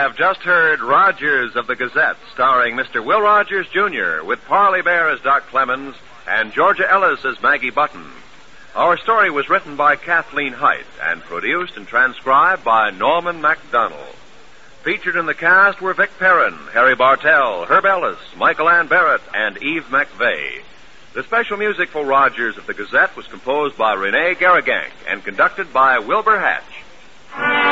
have just heard Rogers of the Gazette, starring Mr. Will Rogers, Jr., with Parley Bear as Doc Clemens and Georgia Ellis as Maggie Button. Our story was written by Kathleen Height and produced and transcribed by Norman MacDonald. Featured in the cast were Vic Perrin, Harry Bartell, Herb Ellis, Michael Ann Barrett, and Eve McVeigh. The special music for Rogers of the Gazette was composed by Rene Garrigank and conducted by Wilbur Hatch.